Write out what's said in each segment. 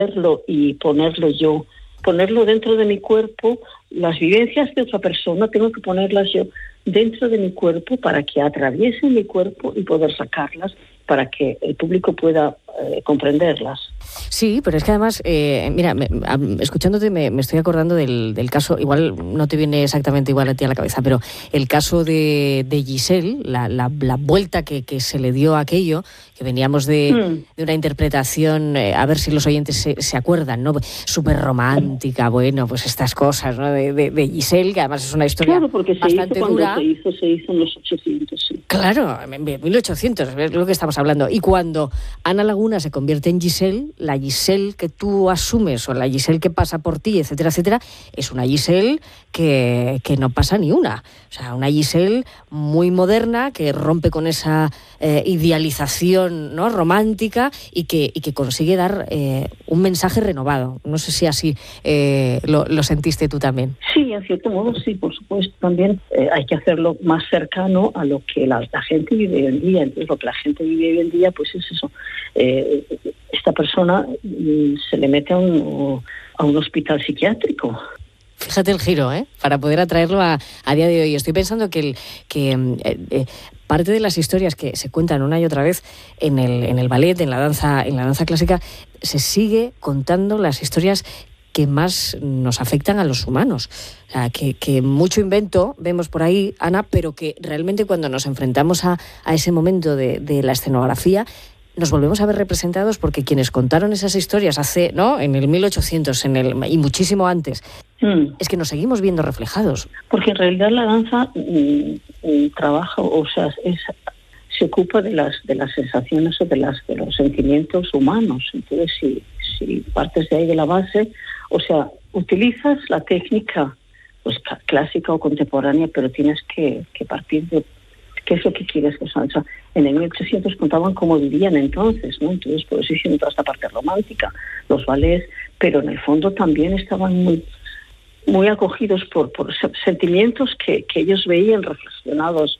y ponerlo dentro de mi cuerpo. Las vivencias de otra persona tengo que ponerlas yo dentro de mi cuerpo para que atraviesen mi cuerpo y poder sacarlas para que el público pueda comprenderlas. Sí, pero es que además, mira, escuchándote me estoy acordando del caso, igual no te viene exactamente igual a ti a la cabeza, pero el caso de Giselle, la vuelta que se le dio a aquello, que veníamos de una interpretación, a ver si los oyentes se acuerdan, ¿no? Súper romántica, bueno, pues estas cosas, ¿no? De Giselle, que además es una historia bastante dura. Se hizo en los 800, sí. Claro, en 1800, es lo que estamos hablando. Y cuando Ana Laguna se convierte en Giselle, la Giselle que tú asumes o la Giselle que pasa por ti, etcétera, etcétera, es una Giselle que no pasa ni una. O sea, una Giselle muy moderna que rompe con esa idealización, ¿no?, romántica y que consigue dar un mensaje renovado. No sé si así lo sentiste tú también. Sí, en cierto modo sí, por supuesto. También hay que hacerlo más cercano a lo que la gente vive hoy en día. Entonces, lo que la gente vive hoy en día, pues es eso. Esta persona se le mete a un hospital psiquiátrico. Fíjate el giro, para poder atraerlo a día de hoy. Estoy pensando que parte de las historias que se cuentan una y otra vez en el ballet, en la danza clásica, se sigue contando las historias que más nos afectan a los humanos. O sea, que mucho invento vemos por ahí, Ana, pero que realmente cuando nos enfrentamos a ese momento de la escenografía, nos volvemos a ver representados porque quienes contaron esas historias hace, ¿no?, en el 1800 y muchísimo antes, es que nos seguimos viendo reflejados. Porque en realidad la danza trabaja, o sea, se ocupa de las sensaciones o de los sentimientos humanos. Entonces, si partes de ahí de la base, o sea, utilizas la técnica pues clásica o contemporánea, pero tienes que partir de qué es lo que quieres que sea. O sea, en el 1800 contaban cómo vivían entonces, ¿no? Entonces, por eso hicieron toda esta parte romántica, los ballets, pero en el fondo también estaban muy acogidos por sentimientos que ellos veían reflexionados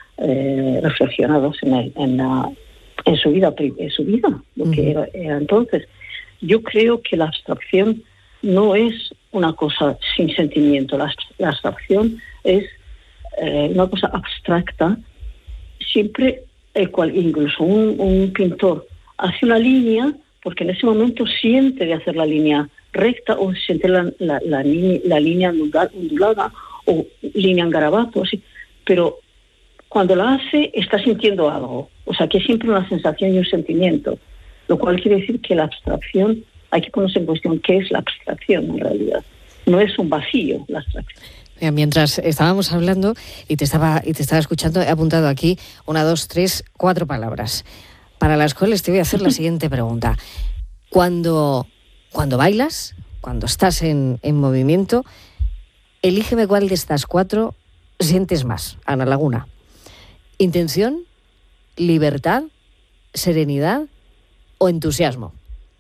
en su vida, lo que era entonces. Yo creo que la abstracción no es una cosa sin sentimiento. La abstracción es una cosa abstracta. Siempre, incluso un pintor hace una línea porque en ese momento siente de hacer la línea recta o siente la línea ondulada o línea en garabato, así. Pero cuando la hace está sintiendo algo. O sea, que es siempre una sensación y un sentimiento. Lo cual quiere decir que la abstracción, hay que ponerse en cuestión qué es la abstracción en realidad. No es un vacío la abstracción. Mientras estábamos hablando y te estaba escuchando, he apuntado aquí 1, 2, 3, 4 palabras, para las cuales te voy a hacer la siguiente pregunta. Cuando bailas, cuando estás en movimiento, elígeme cuál de estas 4 sientes más, Ana Laguna. ¿Intención, libertad, serenidad o entusiasmo?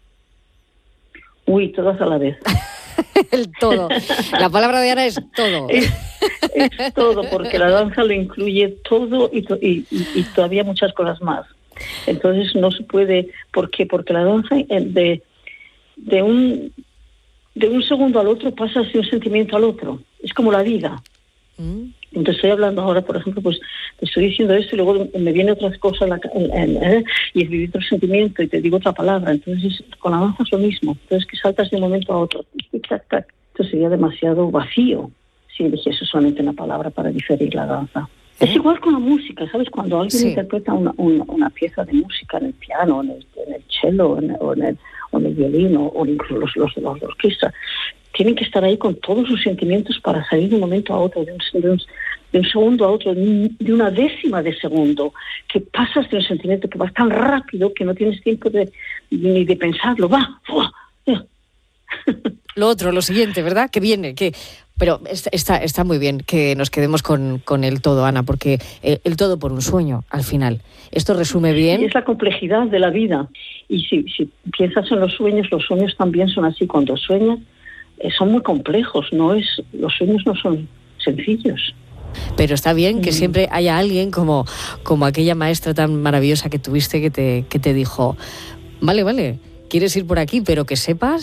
Uy, todas a la vez. El todo. La palabra de Ana es todo. Es todo, porque la danza lo incluye todo y todavía muchas cosas más. Entonces no se puede. ¿Por qué? Porque la danza de un segundo al otro pasas de un sentimiento al otro. Es como la vida. Entonces estoy hablando ahora, por ejemplo, pues te estoy diciendo esto y luego me viene otras cosas y es vivir otro sentimiento y te digo otra palabra. Entonces con la danza es lo mismo. Entonces que saltas de un momento a otro. Esto sería demasiado vacío si eligiese solamente una palabra para diferir la danza. Es igual con la música, ¿sabes? Cuando alguien interpreta una pieza de música en el piano, en el cello, o en el violín, o incluso los de la orquesta, tienen que estar ahí con todos sus sentimientos para salir de un momento a otro, de un segundo a otro, de una décima de segundo, que pasas de un sentimiento que vas tan rápido que no tienes tiempo ni de pensarlo. Lo siguiente, ¿verdad? Que viene, pero está muy bien que nos quedemos con el todo, Ana, porque el todo por un sueño, al final. Esto resume bien. Y es la complejidad de la vida. Y si piensas en los sueños también son así. Cuando sueñas, son muy complejos. Los sueños no son sencillos. Pero está bien que siempre haya alguien como aquella maestra tan maravillosa que tuviste que te dijo, vale, quieres ir por aquí, pero que sepas